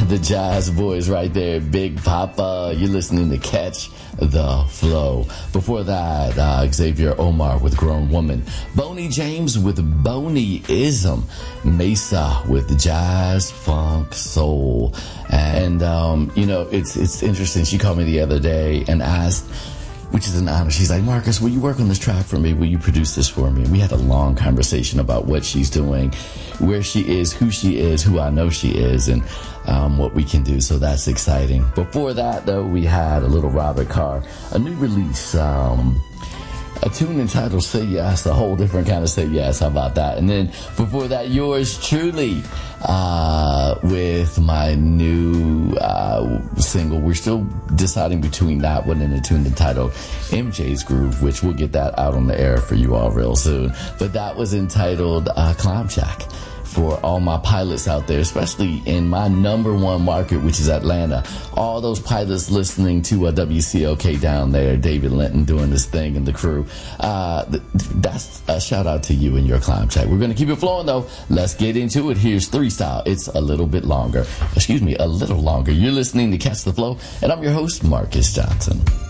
the jazz boys right there, Big Papa. You're listening to Catch the Flow. Before that, Xavier Omar with Grown Woman, Boney James with Boneyism, Mesa with Jazz Funk Soul. And it's interesting. She called me the other day and asked, which is an honor. She's like, Marcus, will you work on this track for me? Will you produce this for me? And we had a long conversation about what she's doing, where she is, who I know she is, and what we can do. So that's exciting. Before that, though, we had a little Robert Carr, a new release, a tune entitled Say Yes, a whole different kind of Say Yes. How about that? And then before that, yours truly, with my new single. We're still deciding between that one and a tune entitled MJ's Groove, which we'll get that out on the air for you all real soon. But that was entitled Climb Jack. For all my pilots out there, especially in my number one market, which is Atlanta, all those pilots listening to WCOK down there, David Linton doing this thing and the crew, that's a shout out to you and your climb check. We're going to keep it flowing though. Let's get into it. Here's Three Style. It's a little longer. You're listening to Catch the Flow, and I'm your host, Marcus Johnson.